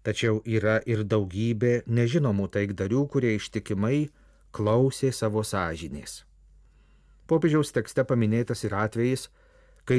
Tačiau yra ir daugybė nežinomų taikdarių, kurie ištikimai klausė savo sąžinės. Popiežiaus tekste paminėtas ir atvejis, kai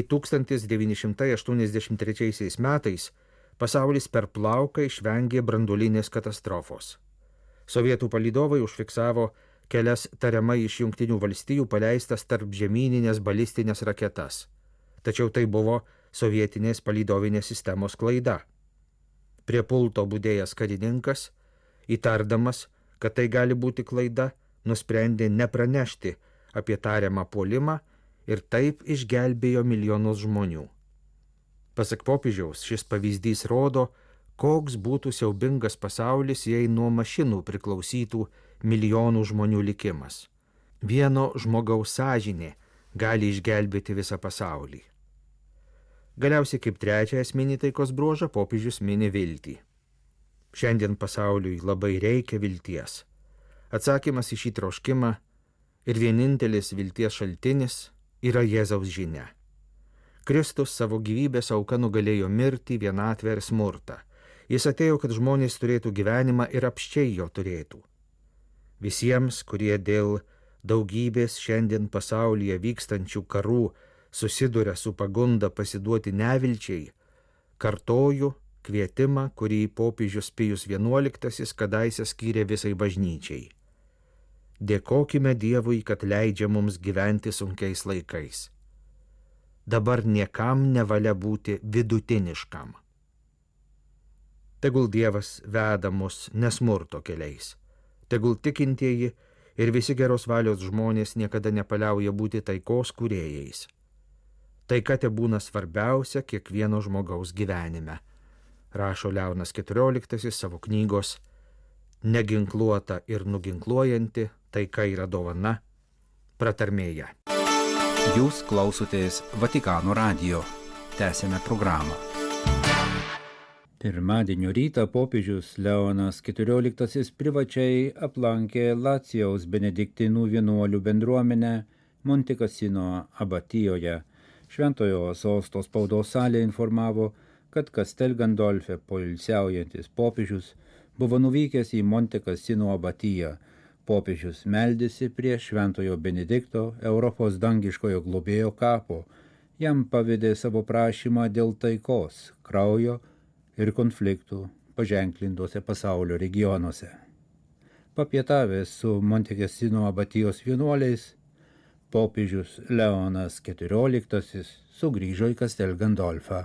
1983 metais pasaulis per plauką išvengė branduolinės katastrofos. Sovietų palydovai užfiksavo kelias tariamai iš Jungtinių valstijų paleistas tarpžemyninės balistinės raketas. Tačiau tai buvo sovietinės palydovinės sistemos klaida. Prie pulto budėjęs karininkas, įtardamas, kad tai gali būti klaida, nusprendė nepranešti apie tariamą puolimą ir taip išgelbėjo milijonus žmonių. Pasak popiežiaus, šis pavyzdys rodo, koks būtų siaubingas pasaulis, jei nuo mašinų priklausytų milijonų žmonių likimas. Vieno žmogaus sąžinė gali išgelbėti visą pasaulį. Galiausiai kaip trečią esminį taikos bruožą popiežius mini viltį. Šiandien pasauliui labai reikia vilties. Atsakymas į šį troškimą ir vienintelis vilties šaltinis yra Jėzaus žinia. Kristus savo gyvybės auka nugalėjo mirtį, vienatvę ir smurtą. Jis atėjo, kad žmonės turėtų gyvenimą ir apsčiai jo turėtų. Visiems, kurie dėl daugybės šiandien pasaulyje vykstančių karų susiduria su pagunda pasiduoti nevilčiai, kartoju kvietimą, kurį popiežius Pijus XI kadaise skyrė visai bažnyčiai. Dėkokime Dievui, kad leidžia mums gyventi sunkiais laikais. Dabar niekam nevalia būti vidutiniškam. Tegul Dievas veda mus nesmurto keliais. Tegul tikintieji ir visi geros valios žmonės niekada nepaliauja būti taikos kūrėjais. Taika tebūna svarbiausia kiekvieno žmogaus gyvenime, rašo Leonas XIV savo knygos Neginkluota ir nuginkluojanti taika yra dovana pratarmėje. Jūs klausotės Vatikano radijo. Tęsiame programą. Pirmadienio rytą popiežius Leonas XIV privačiai aplankė Lacijaus benediktinų vienuolių bendruomenę Monte Cassino abatijoje. Šventojo sosto spaudos salė informavo, kad Castel Gandolfe poilsiaujantis popiežius buvo nuvykęs į Monte Cassino abatiją. Popiežius meldėsi prie Šventojo Benedikto, Europos dangiškojo globėjo kapo. Jam pavedė savo prašymą dėl taikos, kraujo ir konfliktų paženklintose pasaulio regionuose. Papietavęs su Monte Cassino abatijos vienuoliais, popiežius Leonas XIV sugrįžo į Castel Gandolfą.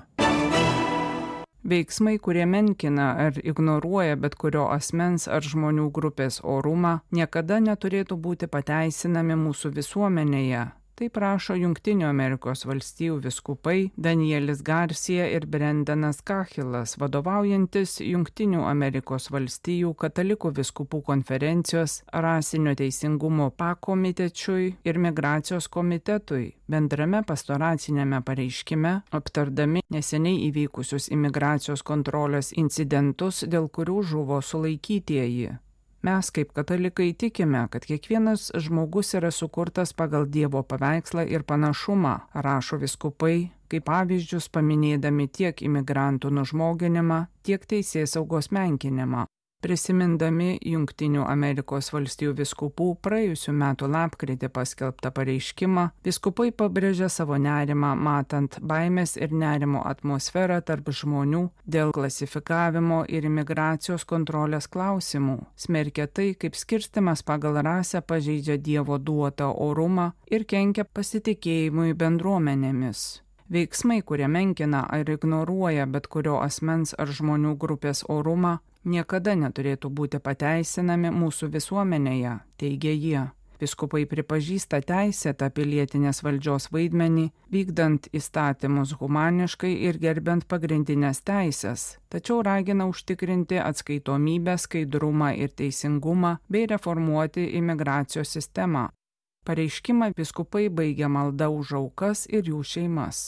Veiksmai, kurie menkina ar ignoruoja bet kurio asmens ar žmonių grupės orumą, niekada neturėtų būti pateisinami mūsų visuomenėje. Tai prašo Jungtinių Amerikos valstijų vyskupai Danielis Garcia ir Brendanas Cahilas, vadovaujantis Jungtinių Amerikos valstijų katalikų vyskupų konferencijos rasinio teisingumo pakomitečiui ir migracijos komitetui bendrame pastoracinėme pareiškime, aptardami neseniai įvykusius imigracijos kontrolės incidentus, dėl kurių žuvo sulaikytieji. Mes kaip katalikai tikime, kad kiekvienas žmogus yra sukurtas pagal Dievo paveikslą ir panašumą, rašo vyskupai, kaip pavyzdžius paminėdami tiek imigrantų nužmoginimą, tiek teisėsaugos menkinimą. Prisimindami Jungtinių Amerikos valstijų vyskupų praėjusių metų lapkritį paskelbtą pareiškimą, vyskupai pabrėžė savo nerimą, matant baimės ir nerimo atmosferą tarp žmonių dėl klasifikavimo ir imigracijos kontrolės klausimų. Smerkia tai, kaip skirstymas pagal rasę pažeidžia Dievo duotą orumą ir kenkia pasitikėjimui bendruomenėmis. Veiksmai, kurie menkina ar ignoruoja bet kurio asmens ar žmonių grupės orumą, niekada neturėtų būti pateisinami mūsų visuomenėje, teigia jie. Vyskupai pripažįsta teisėtą pilietinės valdžios vaidmenį, vykdant įstatymus humaniškai ir gerbent pagrindinės teisės, tačiau ragina užtikrinti atskaitomybę, skaidrumą ir teisingumą bei reformuoti imigracijos sistemą. Pareiškimą vyskupai baigia malda už aukas ir jų šeimas.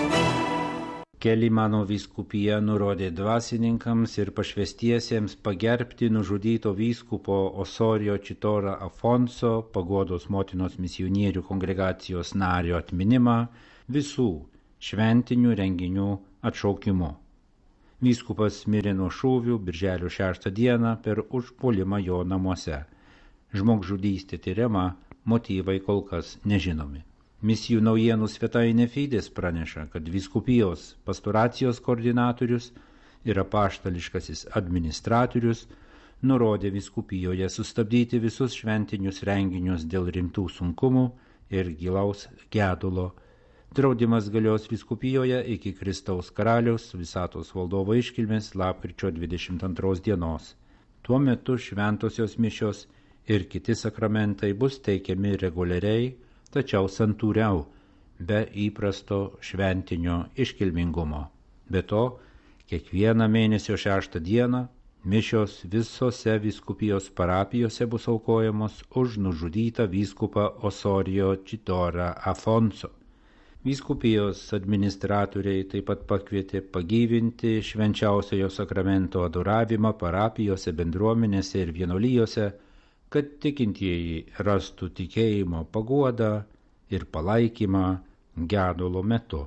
Kelimano vyskupija nurodė dvasininkams ir pašvestiesiems pagerbti nužudyto vyskupo Osorio Čitora Afonso, Paguodos motinos misionierių kongregacijos nario atminimą visų šventinių renginių atšaukimu. Vyskupas mirė nuo šūvių birželio 6 dieną per užpuolimą jo namuose. Žmogžudystė tyriama, motyvai kol kas nežinomi. Misijų naujienų svetainė Fides praneša, kad vyskupijos pastoracijos koordinatorius ir apaštališkasis administratorius nurodė vyskupijoje sustabdyti visus šventinius renginius dėl rimtų sunkumų ir gilaus gedulo. Draudimas galios vyskupijoje iki Kristaus karaliaus visatos valdovo iškilmės lapkričio 22 dienos. Tuo metu šventosios mišios ir kiti sakramentai bus teikiami reguliariai, tačiau santūriau, be įprasto šventinio iškilmingumo. Be to, kiekvieną mėnesio 6 dieną mišios visose vyskupijos parapijose bus aukojamos už nužudytą vyskupą Osorio Čitorą Afonso. Vyskupijos administratoriai taip pat pakvietė pagyvinti švenčiausiojo sakramento adoravimą parapijose, bendruomenėse ir vienuolijose, kad tikintieji rastų tikėjimo paguodą ir palaikymą gedulo metu.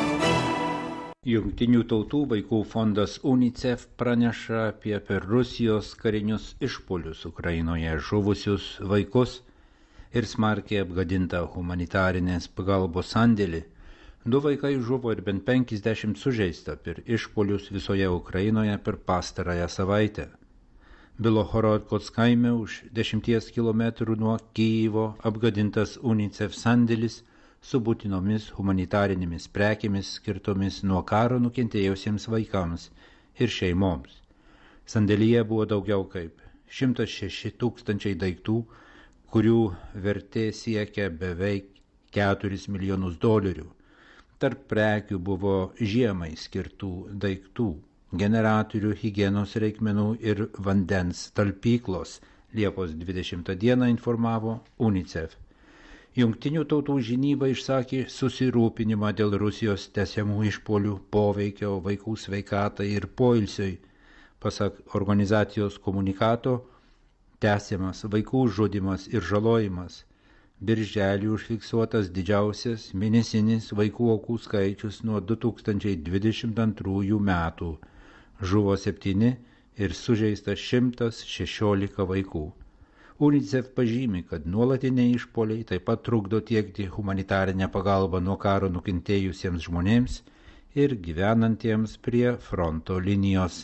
Jungtinių tautų vaikų fondas UNICEF praneša apie per Rusijos karinius išpuolius Ukrainoje žuvusius vaikus ir smarkiai apgadintą humanitarinės pagalbos sandėlį. 2 vaikai žuvo ir bent 50 sužeista per išpuolius visoje Ukrainoje per pastarąją savaitę. Bilohorodkos kaime už 10 km nuo Kijevo apgadintas UNICEF sandėlis su būtinomis humanitarinėmis prekėmis skirtomis nuo karo nukentėjusiems vaikams ir šeimoms. Sandėlyje buvo daugiau kaip 106 000 daiktų, kurių vertė siekia beveik $4 milijonus. Tarp prekių buvo žiemai skirtų daiktų, generatorių, higienos reikmenų ir vandens talpyklos, Liepos 20 dieną informavo UNICEF. Jungtinių tautų žinyba išsakė susirūpinimą dėl Rusijos tęsiamų išpuolių poveikio vaikų sveikatai ir poilsiui. Pasak organizacijos komunikato, tęsiamas vaikų žudymas ir žalojimas. Birželį užfiksuotas didžiausias mėnesinis vaikų aukų skaičius nuo 2022 metų. Žuvo 7 ir sužeista 116 vaikų. UNICEF pažymi, kad nuolatiniai išpuoliai taip pat trukdo tiekti humanitarinę pagalbą nuo karo nukentėjusiems žmonėms ir gyvenantiems prie fronto linijos.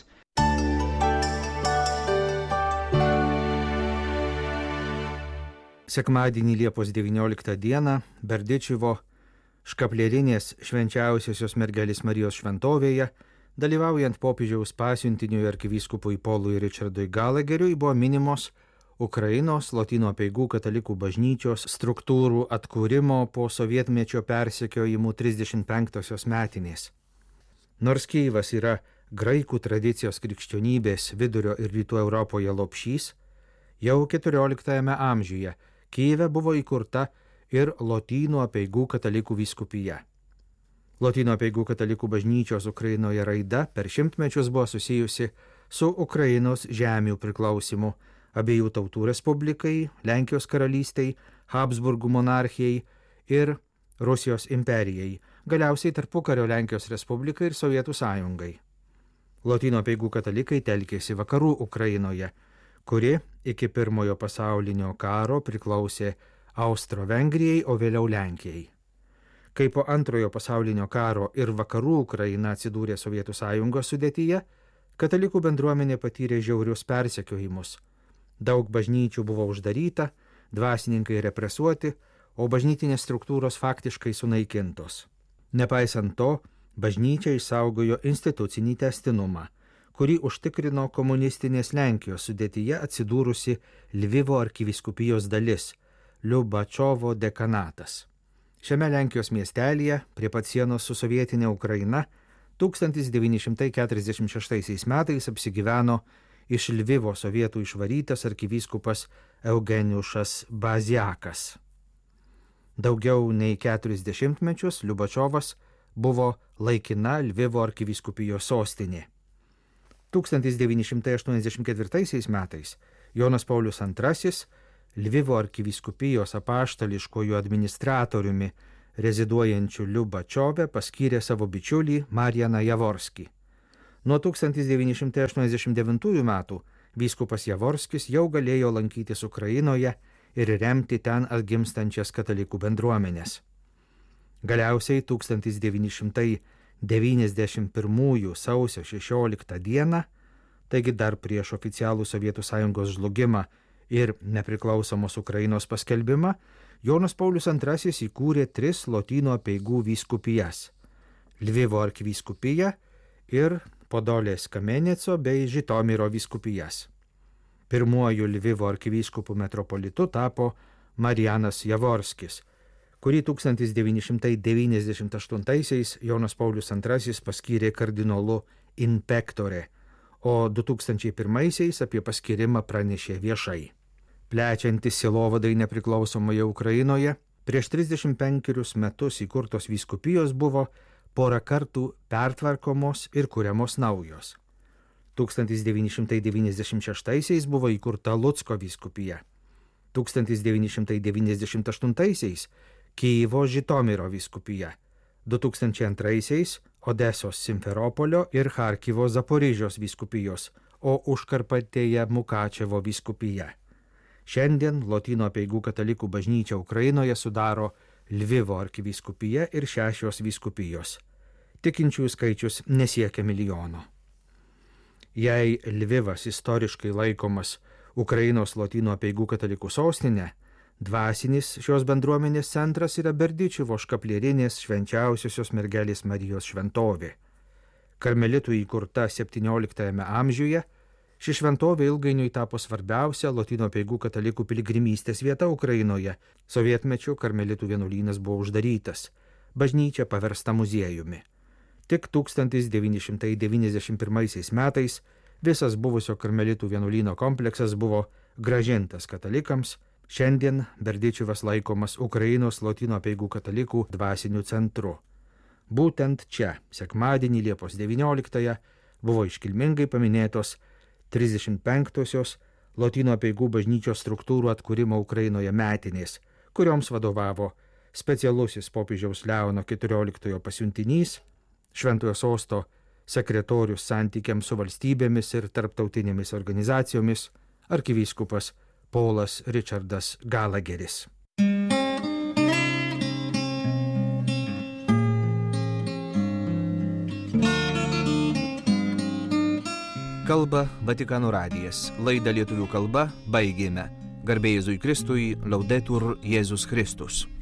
Sekmadienį Liepos 19 dieną Berdičivo Škaplierinės švenčiausiosios mergelės Marijos šventovėje, dalyvaujant popiežiaus pasiuntiniui arkivyskupui Polui Richardui Galageriui, buvo minimos Ukrainos Lotynų apeigų katalikų bažnyčios struktūrų atkūrimo po sovietmečio persekiojimų 35-osios metinės. Nors Kijevas yra graikų tradicijos krikščionybės vidurio ir rytų Europoje lopšys, jau 14 amžiuje Kijeve buvo įkurta ir Lotynų apeigų katalikų vyskupija. Lotynų apeigų katalikų bažnyčios Ukrainoje raida per šimtmečius buvo susijusi su Ukrainos žemių priklausimu abiejų tautų respublikai, Lenkijos karalystei, Habsburgų monarchijai ir Rusijos imperijai, galiausiai tarpukario Lenkijos respublikai ir Sovietų sąjungai. Lotynų apeigų katalikai telkėsi vakarų Ukrainoje, kuri iki Pirmojo pasaulinio karo priklausė Austro-Vengrijai, o vėliau Lenkijai. Kai po Antrojo pasaulinio karo ir vakarų Ukraina atsidūrė Sovietų sąjungos sudėtyje, katalikų bendruomenė patyrė žiaurius persekiojimus. Daug bažnyčių buvo uždaryta, dvasininkai represuoti, o bažnytinės struktūros faktiškai sunaikintos. Nepaisant to, bažnyčia išsaugojo institucinį tęstinumą, kurį užtikrino komunistinės Lenkijos sudėtyje atsidūrusi Lvivo arkivyskupijos dalis – Liubačovo dekanatas. Šiame Lenkijos miestelyje, prie pat sienos su sovietinė Ukraina, 1946 metais apsigyveno iš Lvivo sovietų išvarytas arkivyskupas Eugeniušas Baziakas. Daugiau nei 40 mečius Liubačovas buvo laikina Lvivo arkivyskupijos sostinė. 1984 metais Jonas Paulius II Lvivo arkivyskupijos apaštališkojų administratoriumi reziduojančių Liubačiove paskyrė savo bičiulį Marianą Javorskį. Nuo 1989 metų vyskupas Javorskis jau galėjo lankytis Ukrainoje ir remti ten atgimstančias katalikų bendruomenės. Galiausiai 1991 sausio 16 dieną, taigi dar prieš oficialų Sovietų Sąjungos žlugimą ir nepriklausomos Ukrainos paskelbimą, Jonas Paulius II įkūrė 3 Lotynų apeigų vyskupijas – Lvivo arkivyskupiją ir Podolės Kameneco bei Žitomiro vyskupijas. Pirmuoju Lvivo arkivyskupu metropolitu tapo Marijanas Javorskis, kurį 1998 Jonas Paulius II paskyrė kardinolu in pectore, o 2001 apie paskyrimą pranešė viešai. Plečiantis sielovadai nepriklausomoje Ukrainoje, prieš 35 metus įkurtos vyskupijos buvo porą kartų pertvarkomos ir kuriamos naujos. 1996 buvo įkurta Lucko vyskupija, 1998 Kijevo Žitomiro vyskupija, 2002 Odesos Simferopolio ir Charkivo Zaporižios vyskupijos, o Užkarpatėje Mukačevo vyskupija. Šiandien Lotynų apeigų katalikų bažnyčia Ukrainoje sudaro Lvivo arkivyskupija ir 6 vyskupijos. Tikinčiųjų skaičius nesiekia 1 milijono. Jei Lvivas istoriškai laikomas Ukrainos Lotynų apeigų katalikų sostinė, dvasinis šios bendruomenės centras yra Berdičiuvo škaplierinės švenčiausiosios mergelės Marijos šventovė. Karmelitų įkurta 17 amžiuje, ši šventovė ilgainiui tapo svarbiausia Lotynų apeigų katalikų piligrimystės vieta Ukrainoje. Sovietmečiu karmelitų vienuolynas buvo uždarytas, bažnyčia paversta muziejumi. Tik 1991 metais visas buvusio karmelitų vienuolyno kompleksas buvo grąžintas katalikams. Šiandien Berdičiuvas laikomas Ukrainos Lotynų apeigų katalikų dvasiniu centru. Būtent čia, sekmadienį Liepos 19-ąją, buvo iškilmingai paminėtos 35-osios Lotynų apeigų bažnyčios struktūrų atkūrimo Ukrainoje metinės, kurioms vadovavo specialusis popiežiaus Leono XIV pasiuntinys, Šventojo sosto sekretorius santykiams su valstybėmis ir tarptautinėmis organizacijomis, arkivyskupas Paulas Richardas Galageris. Kalba Vatikano radijas. Laidą lietuvių kalba baigėme. Garbė Jėzui Kristui, Laudetur Jėzus Kristus.